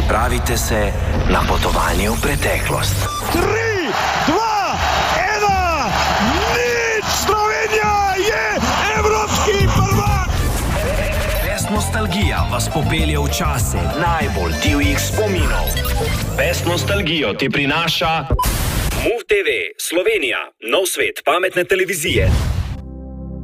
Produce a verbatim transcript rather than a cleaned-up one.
Pripravite se na potovanje v preteklost. Tri, dva, ena, nič! Slovenija je evropski prvak! Pest Nostalgija vas popelje v čase najbolj divjih spominov. Pest Nostalgijo ti prinaša Move te ve Slovenija, nov svet pametne televizije.